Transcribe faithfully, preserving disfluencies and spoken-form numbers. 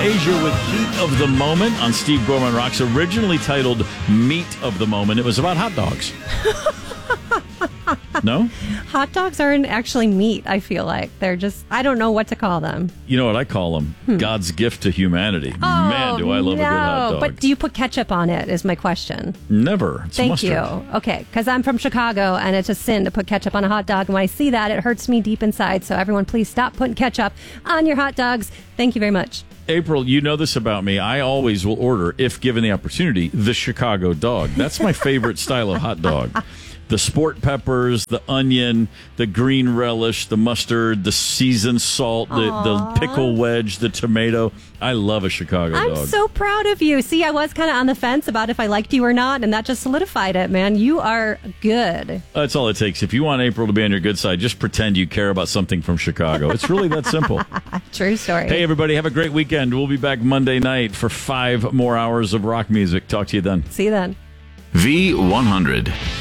Asia with Heat of the Moment on Steve Gorman Rocks, originally titled Meat of the Moment. It was about hot dogs. No? Hot dogs aren't actually meat, I feel like. They're just, I don't know what to call them. You know what I call them? Hmm. God's gift to humanity. Oh, Man, do I love no. a good hot dog. But do you put ketchup on it is my question. Never. It's Thank mustard. you. Okay, because I'm from Chicago, and it's a sin to put ketchup on a hot dog. And when I see that, it hurts me deep inside. So everyone, please stop putting ketchup on your hot dogs. Thank you very much. April, you know this about me. I always will order, if given the opportunity, the Chicago dog. That's my favorite style of hot dog. The sport peppers, the onion, the green relish, the mustard, the seasoned salt, the, the pickle wedge, the tomato. I love a Chicago I'm dog. I'm so proud of you. See, I was kind of on the fence about if I liked you or not, and that just solidified it, man. You are good. That's all it takes. If you want April to be on your good side, just pretend you care about something from Chicago. It's really that simple. True story. Hey, everybody, have a great weekend. We'll be back Monday night for five more hours of rock music. Talk to you then. See you then. V one hundred.